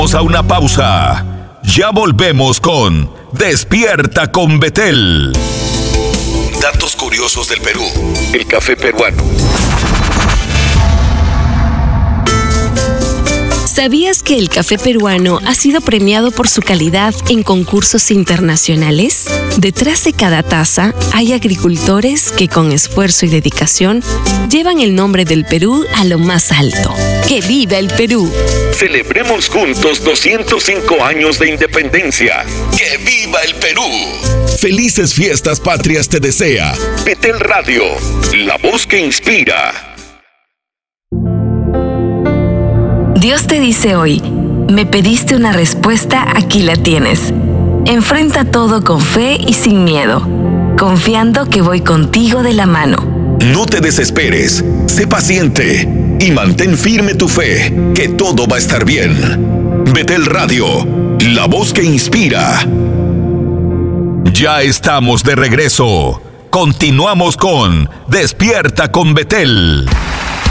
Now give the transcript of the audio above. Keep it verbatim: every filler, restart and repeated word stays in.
Vamos a una pausa. Ya volvemos con Despierta con Betel. Datos curiosos del Perú. El café peruano. ¿Sabías que el café peruano ha sido premiado por su calidad en concursos internacionales? Detrás de cada taza hay agricultores que con esfuerzo y dedicación llevan el nombre del Perú a lo más alto. ¡Que viva el Perú! Celebremos juntos doscientos cinco años de independencia. ¡Que viva el Perú! Felices fiestas patrias te desea Betel Radio, la voz que inspira. Dios te dice hoy, me pediste una respuesta, aquí la tienes. Enfrenta todo con fe y sin miedo, confiando que voy contigo de la mano. No te desesperes, sé paciente y mantén firme tu fe, que todo va a estar bien. Betel Radio, la voz que inspira. Ya estamos de regreso. Continuamos con Despierta con Betel.